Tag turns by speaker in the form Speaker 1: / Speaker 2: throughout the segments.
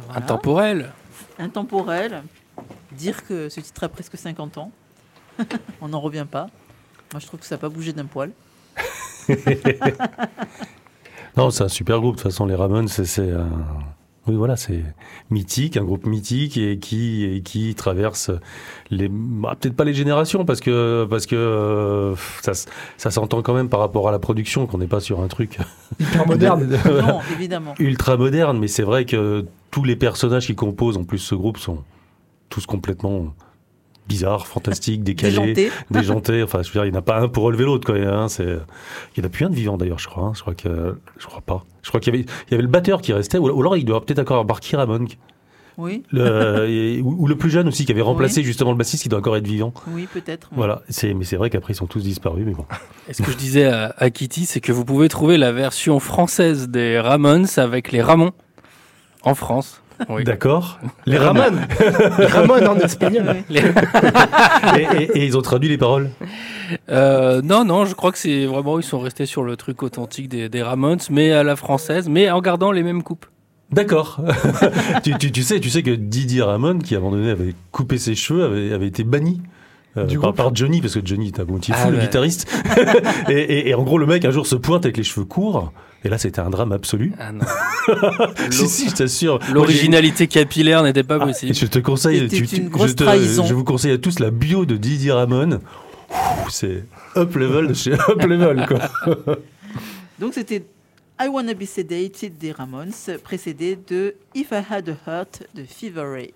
Speaker 1: Voilà.
Speaker 2: Intemporel. Dire que ce titre a presque 50 ans. On n'en revient pas. Moi, je trouve que ça n'a pas bougé d'un poil.
Speaker 3: Non, c'est un super groupe. De toute façon, les Ramones, oui, voilà, c'est mythique, un groupe mythique et qui traverse peut-être pas les générations parce que ça s'entend quand même par rapport à la production qu'on n'est pas sur un truc
Speaker 4: hyper moderne.
Speaker 2: Non, évidemment.
Speaker 3: Ultra moderne, mais c'est vrai que tous les personnages qui composent en plus ce groupe sont tous complètement bizarres, fantastiques, décalés, déjantés. Enfin, je veux dire, il n'y en a pas un pour relever l'autre, quoi. Hein, il n'y en a plus un de vivant, d'ailleurs, je crois. Hein. Je crois pas. Je crois qu'il y avait le batteur qui restait, ou alors il doit peut-être encore avoir Barky Ramone.
Speaker 2: Oui.
Speaker 3: Ou le plus jeune aussi, qui avait remplacé justement le bassiste, qui doit encore être vivant.
Speaker 2: Oui, peut-être. Oui.
Speaker 3: Voilà. Mais c'est vrai qu'après, ils sont tous disparus, mais bon.
Speaker 1: Et ce que je disais à Kitty, c'est que vous pouvez trouver la version française des Ramones avec les Ramons en France. Oui.
Speaker 3: D'accord.
Speaker 4: Les Ramones. Les Ramones en espagnol.
Speaker 3: Et ils ont traduit les paroles.
Speaker 1: Non, je crois que c'est vraiment, ils sont restés sur le truc authentique des Ramones, mais à la française, mais en gardant les mêmes coupes.
Speaker 3: D'accord. tu sais que Didier Ramone, qui à un moment donné avait coupé ses cheveux, avait été banni. Par Johnny, parce que Johnny est un moitié fou, le guitariste. et en gros, le mec un jour se pointe avec les cheveux courts. Et là, c'était un drame absolu.
Speaker 1: Ah non.
Speaker 3: si, je t'assure.
Speaker 1: L'originalité capillaire n'était pas possible.
Speaker 3: Je te conseille, je vous conseille à tous la bio de Didier Ramone. C'est up level de chez up level, quoi.
Speaker 2: Donc, c'était I Wanna Be Sedated des Ramones, précédé de If I Had a Heart de Fever Ray.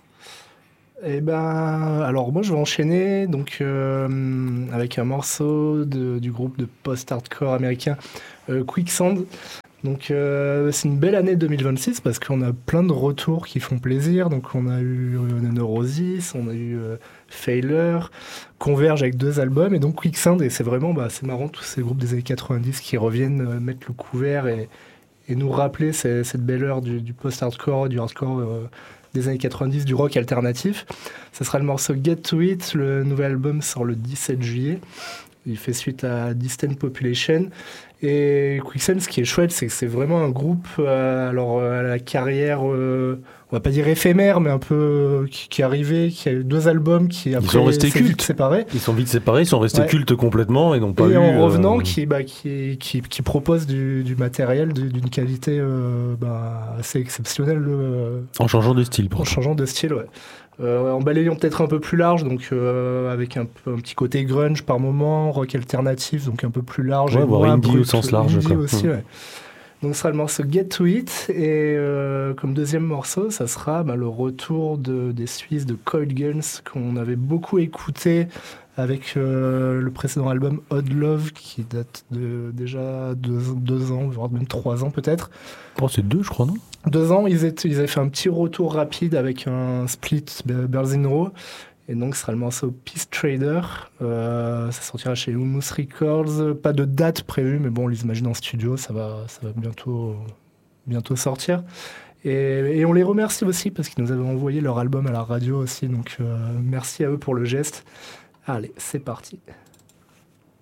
Speaker 4: Eh ben, alors moi je vais enchaîner donc avec un morceau du groupe de post-hardcore américain Quicksand. Donc c'est une belle année 2026 parce qu'on a plein de retours qui font plaisir. Donc on a eu Neurosis, on a eu Failure, Converge avec 2 albums et donc Quicksand. Et c'est vraiment c'est marrant tous ces groupes des années 90 qui reviennent mettre le couvert et nous rappeler cette belle heure du post-hardcore, du hardcore des années 90, du rock alternatif. Ça sera le morceau Get To It. Le nouvel album sort le 17 juillet. Il fait suite à Distant Population. Et Quicksand, ce qui est chouette, c'est que c'est vraiment un groupe à la carrière, on va pas dire éphémère, mais un peu qui est arrivé, qui a eu 2 albums qui après
Speaker 3: ils sont restés cultes.
Speaker 4: Séparés.
Speaker 3: Ils sont vite séparés, ils sont restés cultes complètement et n'ont pas eu.
Speaker 4: Et en revenant, qui propose du matériel d'une qualité assez exceptionnelle.
Speaker 3: En changeant de style.
Speaker 4: En changeant de style, ouais. En balayant peut-être un peu plus large, donc avec un petit côté grunge par moment, rock alternatif, donc un peu plus large.
Speaker 3: Ouais, voire indie au sens large.
Speaker 4: Indie aussi, ouais. Donc ce sera le morceau Get To It, et comme deuxième morceau, ça sera le retour des Suisses de Coil Guns, qu'on avait beaucoup écouté avec le précédent album Odd Love, qui date de déjà 2 ans, voire même 3 ans peut-être.
Speaker 3: Oh, c'est 2, je crois, non ?
Speaker 4: 2 ans, ils avaient fait un petit retour rapide avec un split Birds in Row. Et donc, ce sera le morceau Peace Trader. Ça sortira chez Humus Records. Pas de date prévue, mais bon, on les imagine en studio. Ça va bientôt sortir. Et on les remercie aussi parce qu'ils nous avaient envoyé leur album à la radio aussi. Donc, merci à eux pour le geste. Allez, c'est parti.